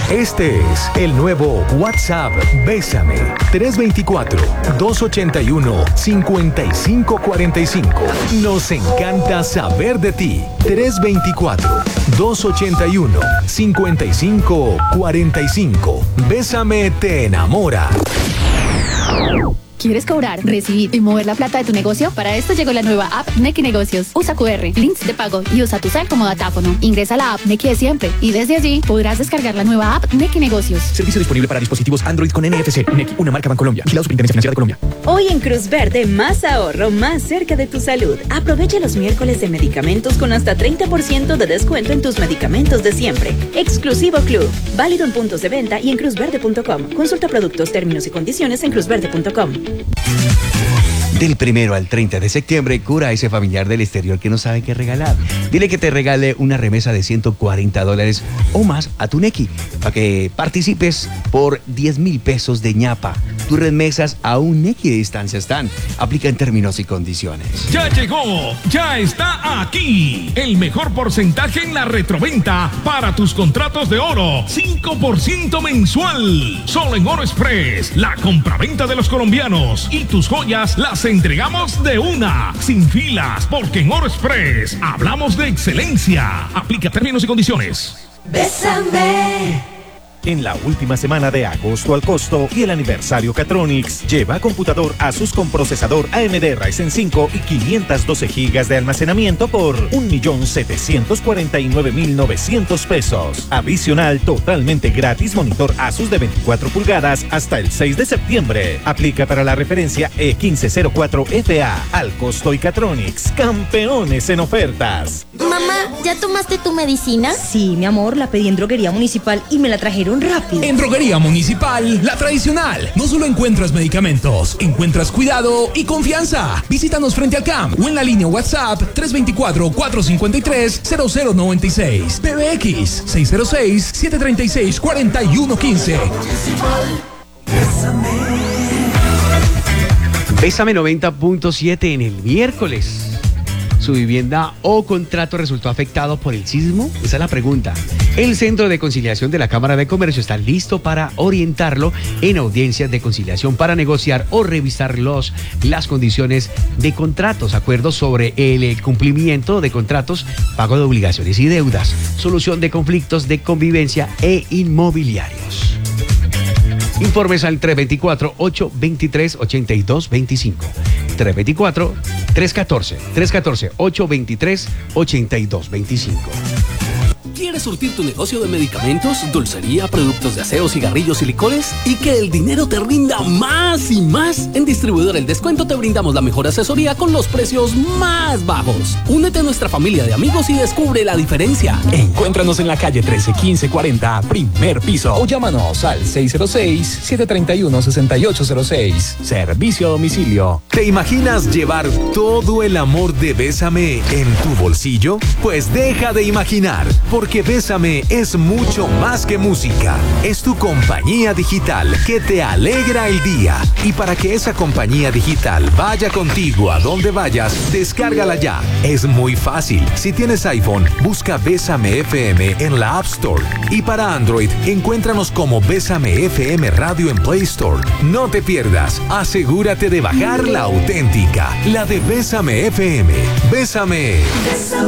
Este es el nuevo WhatsApp Bésame. 324-281-5545. Nos encanta saber de ti. 324-281-5545. Bésame te enamora. ¿Quieres cobrar, recibir y mover la plata de tu negocio? Para esto llegó la nueva app Nequi Negocios. Usa QR, links de pago y usa tu cel como datáfono. Ingresa a la app Nequi de siempre y desde allí podrás descargar la nueva app Nequi Negocios. Servicio disponible para dispositivos Android con NFC. Nequi, una marca Bancolombia. Vigilado Superintendencia Financiera de Colombia. Hoy en Cruz Verde, más ahorro, más cerca de tu salud. Aprovecha los miércoles de medicamentos con hasta 30% de descuento en tus medicamentos de siempre. Exclusivo Club. Válido en puntos de venta y en cruzverde.com. Consulta productos, términos y condiciones en cruzverde.com. Del 1 al 30 de septiembre, cura a ese familiar del exterior que no sabe qué regalar. Dile que te regale una remesa de $140 o más a tu Nequi para que participes por 10,000 pesos de ñapa. Tus remesas a un Nequi de distancia están. Aplica en términos y condiciones. Ya llegó, ya está aquí. El mejor porcentaje en la retroventa para tus contratos de oro. 5% mensual. Solo en Oro Express. La compraventa de los colombianos. Y tus joyas las entregamos de una. Sin filas, porque en Oro Express hablamos de excelencia. Aplica términos y condiciones. Bésame. En la última semana de agosto al costo y el aniversario Catronics, lleva computador Asus con procesador AMD Ryzen 5 y 512 GB de almacenamiento por $1,749,900 pesos. Adicional, totalmente gratis, monitor Asus de 24 pulgadas hasta el 6 de septiembre. Aplica para la referencia E1504FA. Al costo y Catronics, campeones en ofertas. Mamá, ¿ya tomaste tu medicina? Sí, mi amor, la pedí en Droguería Municipal y me la trajeron rápido. En Droguería Municipal, la tradicional, no solo encuentras medicamentos, encuentras cuidado y confianza. Visítanos frente al CAMP o en la línea WhatsApp 324-453-0096. PBX 606-736-4115. Bésame 90.7 en el miércoles. ¿Su vivienda o contrato resultó afectado por el sismo? Esa es la pregunta. El Centro de Conciliación de la Cámara de Comercio está listo para orientarlo en audiencias de conciliación para negociar o revisar las condiciones de contratos, acuerdos sobre el cumplimiento de contratos, pago de obligaciones y deudas, solución de conflictos de convivencia e inmobiliarios. Informes al 324-823-8225. 314-823-8225. ¿Quieres surtir tu negocio de medicamentos, dulcería, productos de aseo, cigarrillos y licores? ¿Y que el dinero te rinda más y más? En Distribuidor El Descuento te brindamos la mejor asesoría con los precios más bajos. Únete a nuestra familia de amigos y descubre la diferencia. Encuéntranos en la calle 13 1540, primer piso, o llámanos al 606-731-6806. Servicio a domicilio. ¿Te imaginas llevar todo el amor de Bésame en tu bolsillo? Pues deja de imaginar, porque Bésame es mucho más que música. Es tu compañía digital que te alegra el día. Y para que esa compañía digital vaya contigo a donde vayas, descárgala ya. Es muy fácil. Si tienes iPhone, busca Bésame FM en la App Store. Y para Android, encuéntranos como Bésame FM Radio en Play Store. No te pierdas. Asegúrate de bajar la auténtica, la de Bésame FM. Bésame. Bésame.